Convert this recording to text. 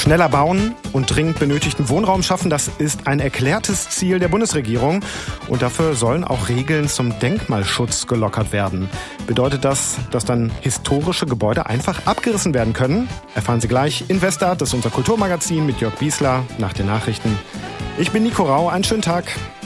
Schneller bauen und dringend benötigten Wohnraum schaffen, das ist ein erklärtes Ziel der Bundesregierung. Und dafür sollen auch Regeln zum Denkmalschutz gelockert werden. Bedeutet das, dass dann historische Gebäude einfach abgerissen werden können? Erfahren Sie gleich in Westart, das ist unser Kulturmagazin mit Jörg Biesler nach den Nachrichten. Ich bin Nico Rau, einen schönen Tag.